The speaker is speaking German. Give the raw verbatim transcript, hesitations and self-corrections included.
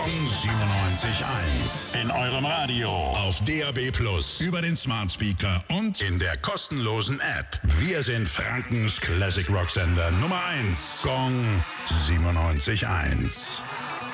Gong siebenundneunzig Komma eins. In eurem Radio. Auf D A B Plus. Über den Smart Speaker und in der kostenlosen App. Wir sind Frankens Classic Rock Sender Nummer eins. Gong siebenundneunzig Komma eins.